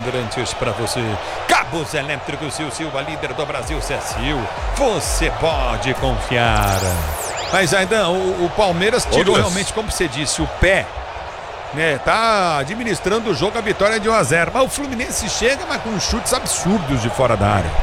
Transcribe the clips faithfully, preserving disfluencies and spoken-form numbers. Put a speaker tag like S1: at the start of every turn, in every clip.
S1: Bandeirantes para você. Cabos elétricos Sil Silva, líder do Brasil, Cecil. Você pode confiar. Mas ainda o, o Palmeiras tirou
S2: Outras.
S1: realmente, como você disse, o pé, né? Tá administrando o jogo, a vitória de um a zero. Mas o Fluminense chega, mas com chutes absurdos de fora da área.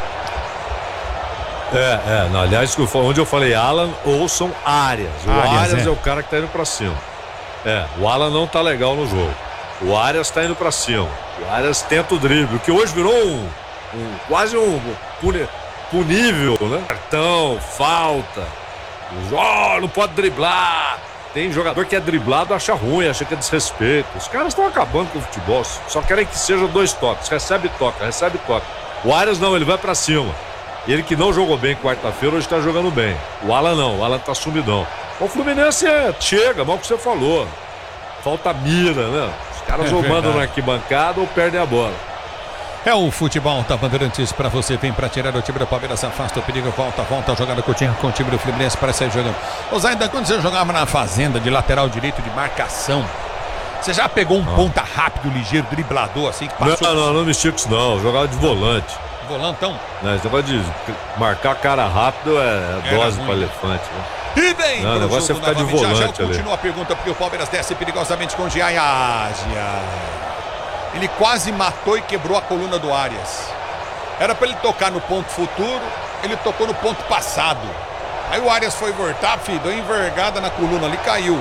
S2: É, é, não, aliás, onde eu falei Alan, ouçam Arias. O
S1: Arias,
S2: Arias
S1: é.
S2: é o cara que tá indo pra cima. É, o Alan não tá legal no jogo. O Arias tá indo pra cima. O Arias tenta o drible, que hoje virou um, um quase um puni, punível, né? Cartão, falta. Oh, não pode driblar. Tem jogador que é driblado, acha ruim, acha que é desrespeito. Os caras estão acabando com o futebol. Só querem que seja dois toques. Recebe toca, recebe toca. O Arias não, ele vai pra cima. Ele que não jogou bem quarta-feira, hoje tá jogando bem. O Alan não, o Alan tá sumidão. O Fluminense é, chega, mal que você falou. Falta mira, né? Os caras
S1: É
S2: ou mandam
S1: verdade.
S2: na arquibancada ou perdem a bola.
S1: É o futebol da Bandeirantes para você. Vem para tirar o time do Palmeiras, afasta o perigo, volta, volta a jogada com o time, com o time do Fluminense para sair jogando. Ô Zaidan, quando você jogava na Fazenda de lateral direito de marcação, você já pegou um ponta rápido, ligeiro, driblador assim que passou?
S2: Não, não, não me estico isso não. Eu jogava de volante.
S1: Volantão?
S2: Né? Esse negócio de marcar cara rápido é
S1: Era
S2: dose
S1: ruim.
S2: para elefante. Né?
S1: E vem
S2: Não, o
S1: pro
S2: negócio
S1: jogo
S2: é ficar de
S1: novamente. Já, já
S2: volante ali.
S1: continua a pergunta porque o Palmeiras desce perigosamente com o Giai Ásia. Ele quase matou e quebrou a coluna do Arias. Era para ele tocar no ponto futuro, ele tocou no ponto passado. Aí o Arias foi voltar, filho, deu envergada na coluna ali, caiu.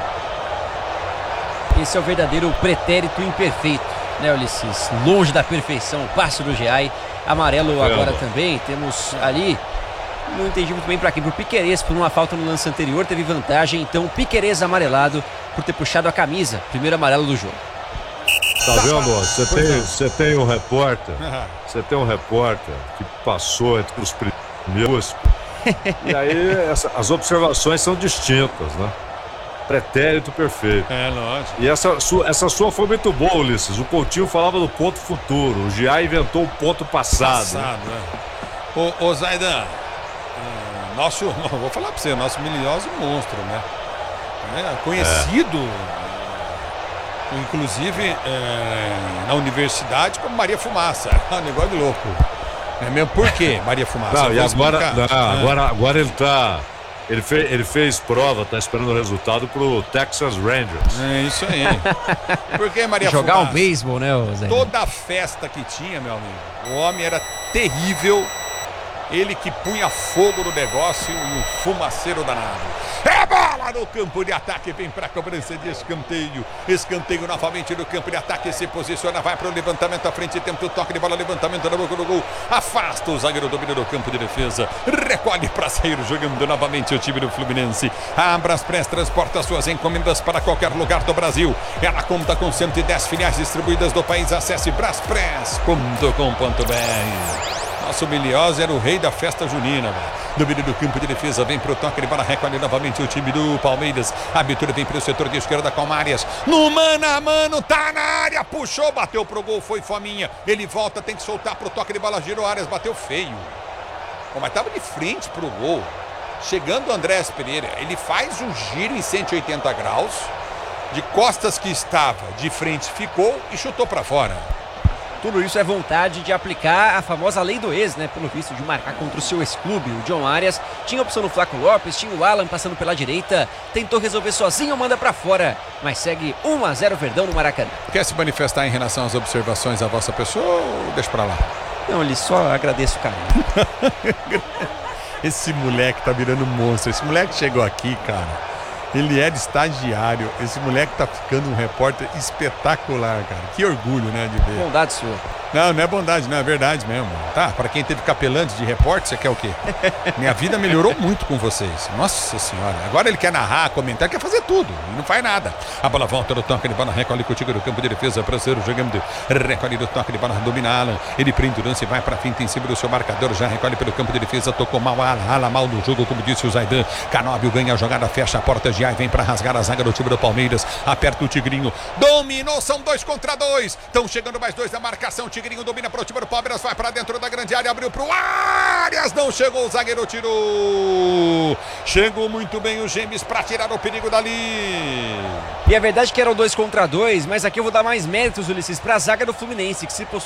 S3: Esse é o verdadeiro pretérito imperfeito, né, Ulisses? Longe da perfeição, o passe do Giai. Amarelo agora também. Temos ali, não entendi muito bem para quem, pro Piquerez, por uma falta no lance anterior, teve vantagem. Então, Piquerez amarelado por ter puxado a camisa. Primeiro amarelo do jogo.
S2: Tá vendo? Você tem, você tem um repórter, você tem um repórter que passou entre os primeiros. E aí essa, as observações são distintas, né? Pretérito perfeito.
S1: É, lógico.
S2: E essa sua, essa sua foi muito boa, Ulisses. O Coutinho falava do ponto futuro. O Giai inventou o ponto passado.
S1: Passado, é. Ô, ô Zaidan, ah, nosso, vou falar pra você, nosso milioso monstro, né? É, conhecido, é. inclusive, é, na universidade como Maria Fumaça. É um negócio de louco. É mesmo por quê, Maria Fumaça?
S2: Não,
S1: Eu
S2: e
S1: vou
S2: agora,
S1: explicar.
S2: não,
S1: É.
S2: agora, agora ele tá. Ele fez, ele fez prova, tá esperando o resultado pro Texas Rangers.
S1: É isso aí. Por que Maria
S3: Jogar
S1: Fumaça?
S3: o beisebol, né, Zé?
S1: Toda a festa que tinha, meu amigo, o homem era terrível. Ele que punha fogo no negócio e um fumaceiro danado. É bola no campo de ataque, vem para a cobrança de escanteio. Escanteio novamente no campo de ataque, se posiciona, vai para o levantamento à frente, tenta o toque de bola, levantamento na boca do gol. Afasta o zagueiro, domina no campo de defesa. Recolhe para sair jogando novamente o time do Fluminense. A Braspress transporta suas encomendas para qualquer lugar do Brasil. Ela conta com cento e dez filiais distribuídas do país. Acesse braspress ponto com ponto br. Nosso Miliosa era o rei da festa junina, velho. Domínio do campo de defesa, vem pro toque de bola, recolhe novamente o time do Palmeiras. A abertura vem pro setor de esquerda com Arias. No mano a mano, tá na área, puxou, bateu pro gol, foi fominha. Ele volta, tem que soltar pro toque de bola, girou Arias, bateu feio. Pô, mas tava de frente pro gol. Chegando o Andrés Pereira, ele faz um giro em cento e oitenta graus. De costas que estava, de frente ficou e chutou pra fora.
S3: Tudo isso é vontade de aplicar a famosa lei do ex, né? Pelo visto, de marcar contra o seu ex-clube, o John Arias. Tinha opção no Flaco Lopes, tinha o Alan passando pela direita. Tentou resolver sozinho, manda pra fora. Mas segue um a zero Verdão no Maracanã.
S1: Quer se manifestar em relação às observações à vossa pessoa ou deixa pra lá?
S3: Não, ele só agradeço o carinho.
S1: Esse moleque tá virando monstro. Esse moleque chegou aqui, cara. Ele era estagiário. Esse moleque tá ficando um repórter espetacular, cara. Que orgulho, né, de ver.
S3: Bondade sua.
S1: Não, não é bondade, não é verdade mesmo. Tá, pra quem teve capelante de repórter, você quer o quê? Minha vida melhorou muito com vocês. Nossa senhora. Agora ele quer narrar, comentar, quer fazer tudo. E não faz nada. A bola volta no toque de bola, recolhe contigo no campo de defesa. Brasileiro jogando, recolhe no toque de bola, domina Alan. Ele prende o lance e vai pra finta em cima do seu marcador. Já recolhe pelo campo de defesa, tocou mal Alan. Alan mal no jogo, como disse o Zaidan. Canóbio ganha a jogada, fecha a porta de vem pra rasgar a zaga do time do Palmeiras. Aperta o Tigrinho. Dominou, são dois contra dois. Estão chegando mais dois na marcação. Tigrinho domina para o time do Palmeiras, vai para dentro da grande área, abriu para o Arias, não chegou, o zagueiro tirou. Chegou muito bem o Gêmeos para tirar o perigo dali.
S3: E é verdade que eram dois contra dois, mas aqui eu vou dar mais méritos, Ulisses, para a zaga do Fluminense, que se